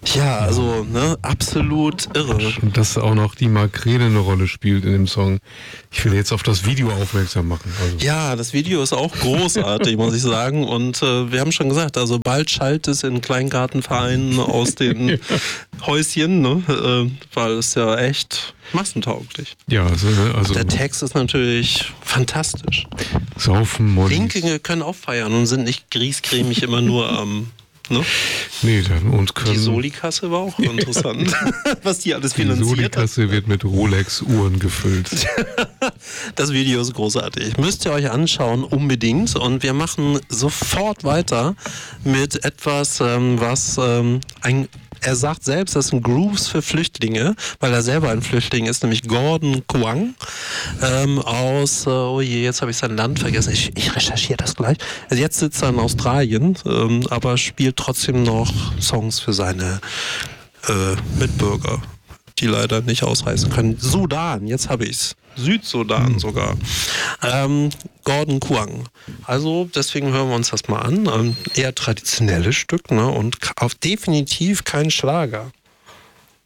Ja, also absolut irre. Und dass auch noch die Makrele eine Rolle spielt in dem Song. Ich will jetzt auf das Video aufmerksam machen. Also. Ja, das Video ist auch großartig, muss ich sagen. Und wir haben schon gesagt, also bald schallt es in Kleingartenvereinen aus den Häuschen, ne? Weil es ja echt massentauglich. Ja, also der Text ist natürlich fantastisch. Saufen, Mollis. Linke können auch feiern und sind nicht griescremig immer nur am... Ne? Nee, und die Soli-Kasse war auch interessant, was die alles finanziert hat. Die Soli-Kasse wird mit Rolex-Uhren gefüllt. Das Video ist großartig. Müsst ihr euch anschauen, unbedingt. Und wir machen sofort weiter mit etwas, was er sagt selbst, das sind Grooves für Flüchtlinge, weil er selber ein Flüchtling ist, nämlich Gordon Kwang aus, oh je, jetzt habe ich sein Land vergessen, ich recherchiere das gleich. Also jetzt sitzt er in Australien, aber spielt trotzdem noch Songs für seine Mitbürger, die leider nicht ausreisen können. Sudan, jetzt habe ich's. Südsudan sogar. Gordon Kwang. Also deswegen hören wir uns das mal an. Eher traditionelles Stück, ne? Und definitiv kein Schlager.